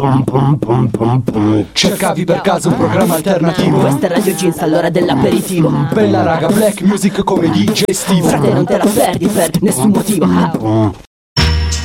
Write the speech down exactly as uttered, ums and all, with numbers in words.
Cercavi per caso un programma alternativo? Questa è Radio Jeans all'ora dell'aperitivo. Bella raga, black music come D J Steve. Frate non te la perdi per nessun motivo.